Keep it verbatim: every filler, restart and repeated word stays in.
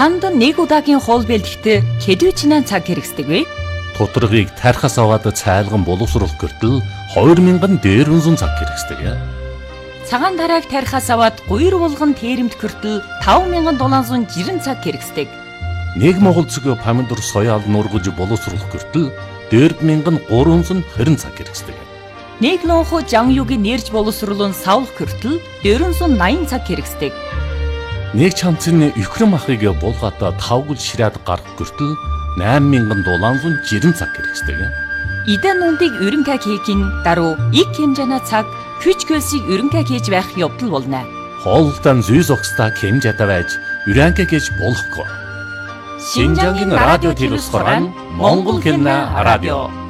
Танд нэг удаагийн хоол бэлтгэхдээ хэдвэчнээ цаг хэрэгсдэг вэ? Тутаргыг тархас аваад цайлган боловсруулах гэртэл хоёр мянган дээр үнсэн цаг хэрэгсдэг. Цагаан тарааг тархас аваад гуйр булган тээремд хүртэл таван мянган долоон зуун жирэн цаг хэрэгсдэг. Нэг монгол цэгийн помидор соёал нургаж боловсруулах гэртэл дээр мянган гурван зуун хорин цаг хэрэгсдэг. Нэг лонхо жангюгийн нэрж боловсруулан савлах хүртэл дөрвөн зуун наян цаг хэрэгсдэг. Нэг чамцны өхрөн махыг булгаатаа тавгал ширээд гарах гэртэл найман мянган долоон зуун жирэн цаг хэрэгсдэг. Идэн нүндийг өрөнкаг хийхин даруй ик хэмжээний цаг хүч хөлсийг өрөнкаг хийж байх явдал болно. Хоолтон зүйс огста хэмжээтэй байж өрөнкаг хийж болохгүй. Шинжангийн радио телевиз хорон Монгол хэмнэ радио